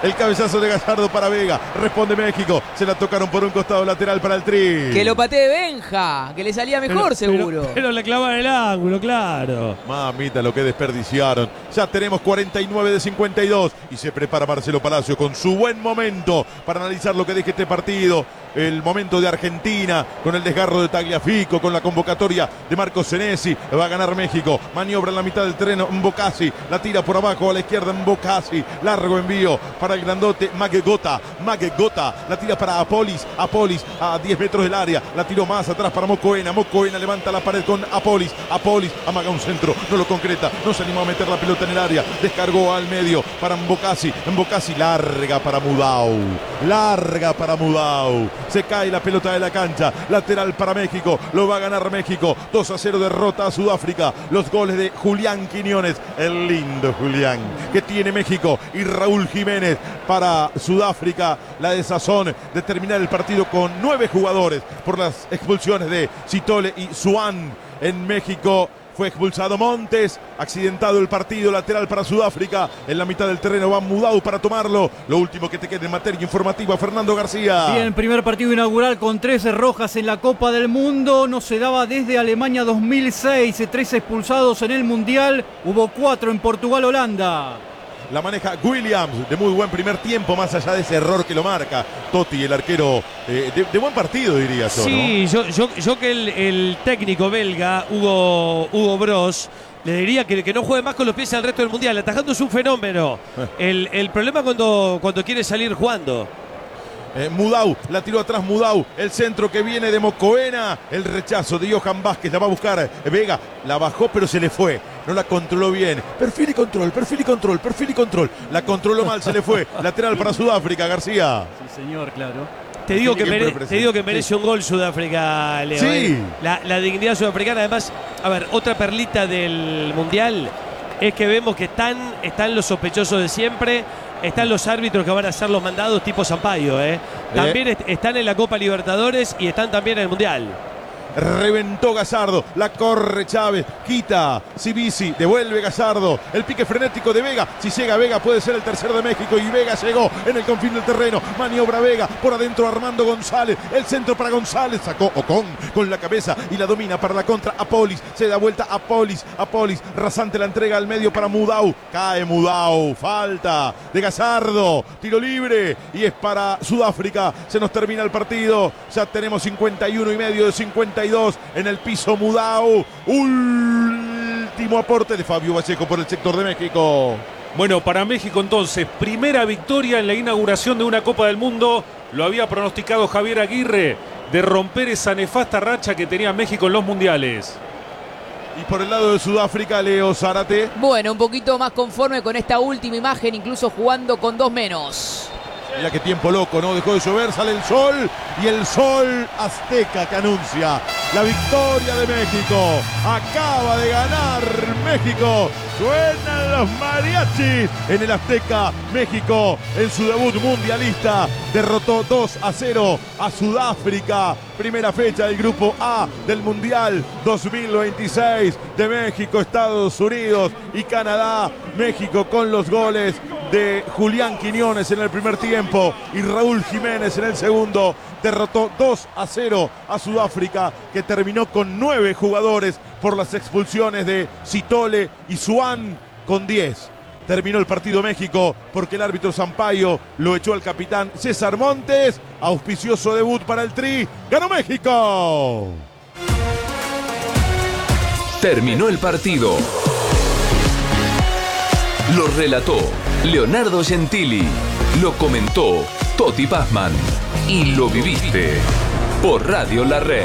El cabezazo de Gallardo para Vega. Responde México. Se la tocaron por un costado lateral para el Tri. Que lo patee Benja, que le salía mejor seguro. Pero le clavan el ángulo, claro. Mamita, lo que desperdiciaron. Ya tenemos 49 de 52. Y se prepara Marcelo Palacio con su buen momento para analizar lo que deje este partido. El momento de Argentina con el desgarro de Tagliafico, con la convocatoria de Marcos Senesi. Va a ganar México. Maniobra en la mitad del terreno. Mbokasi la tira por abajo a la izquierda. Mbokasi. Largo envío para el grandote Magegota. La tira para Apolis. Apolis a 10 metros del área. La tiró más atrás para Mocoena. Mocoena levanta la pared con Apolis. Apolis amaga un centro. No lo concreta. No se animó a meter la pelota en el área. Descargó al medio para Mbokasi. Mbokasi larga para Mudau. Se cae la pelota de la cancha. Lateral para México. Lo va a ganar México. 2-0 derrota a Sudáfrica. Los goles de Julián Quiñones. El lindo Julián que tiene México. Y Raúl Jiménez para Sudáfrica. La desazón de terminar el partido con 9 jugadores por las expulsiones de Sithole y Swan. En México fue expulsado Montes, accidentado el partido, lateral para Sudáfrica, en la mitad del terreno va Mudau para tomarlo. Lo último que te quede en materia informativa, Fernando García. Bien, primer partido inaugural con 13 rojas en la Copa del Mundo, no se daba desde Alemania 2006, 13 expulsados en el Mundial, hubo 4 en Portugal-Holanda. La maneja Williams, de muy buen primer tiempo, más allá de ese error que lo marca Totti, el arquero de buen partido, diría yo. Sí, ¿no? yo que el técnico belga, Hugo Broos, le diría que no juegue más con los pies al resto del Mundial. Atajando es un fenómeno. El problema cuando quiere salir jugando. Mudau, la tiró atrás Mudau, el centro que viene de Mocoena, el rechazo de Johan Vázquez, la va a buscar Vega, la bajó pero se le fue, no la controló bien, perfil y control, la controló mal, se le fue, lateral para Sudáfrica, García. Sí señor, claro. Te digo que merece un gol Sudáfrica, Leo. Sí. La dignidad sudafricana, además, a ver, otra perlita del Mundial es que vemos que están los sospechosos de siempre. Están los árbitros que van a ser los mandados tipo Sampaio, También están en la Copa Libertadores y están también en el Mundial. Reventó Gallardo, la corre Chávez, quita Sibisi, devuelve Gallardo, el pique frenético de Vega, si llega Vega puede ser el tercero de México y Vega llegó en el confín del terreno, maniobra Vega, por adentro Armando González, el centro para González, sacó Ocon con la cabeza y la domina para la contra Apolis, se da vuelta Apolis, rasante la entrega al medio para Mudau, cae Mudau, falta de Gallardo, tiro libre y es para Sudáfrica, se nos termina el partido, ya tenemos 51,5 de 52 en el piso Mudau. Último aporte de Fabio Vallejo por el sector de México. Bueno, para México entonces, primera victoria en la inauguración de una Copa del Mundo. Lo había pronosticado Javier Aguirre, de romper esa nefasta racha que tenía México en los mundiales. Y por el lado de Sudáfrica, Leo Zárate. Bueno, un poquito más conforme con esta última imagen, incluso jugando con 2 menos. Mira qué tiempo loco, ¿no? Dejó de llover, sale el sol y el sol azteca que anuncia la victoria de México. Acaba de ganar México. Suenan los mariachis en el Azteca. México en su debut mundialista derrotó 2-0 a Sudáfrica. Primera fecha del grupo A del Mundial 2026 de México, Estados Unidos y Canadá. México con los goles de Julián Quiñones en el primer tiempo y Raúl Jiménez en el segundo. Derrotó 2-0 a Sudáfrica, que terminó con 9 jugadores por las expulsiones de Sithole y Swan con 10. Terminó el partido México porque el árbitro Sampaio lo echó al capitán César Montes. Auspicioso debut para el Tri. ¡Ganó México! Terminó el partido. Lo relató Leonardo Gentili. Lo comentó Totti Pazman. Y lo viviste por Radio La Red.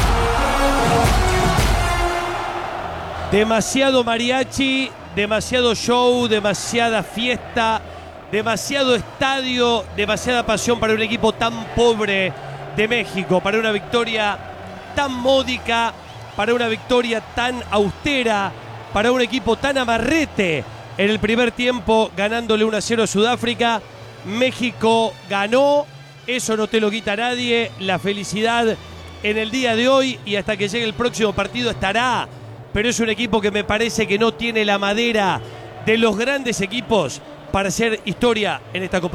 Demasiado mariachi, demasiado show, demasiada fiesta, demasiado estadio, demasiada pasión para un equipo tan pobre de México, para una victoria tan módica, para una victoria tan austera, para un equipo tan amarrete en el primer tiempo, ganándole 1-0 a Sudáfrica. México ganó, eso no te lo quita nadie, la felicidad en el día de hoy y hasta que llegue el próximo partido estará, pero es un equipo que me parece que no tiene la madera de los grandes equipos para hacer historia en esta Copa.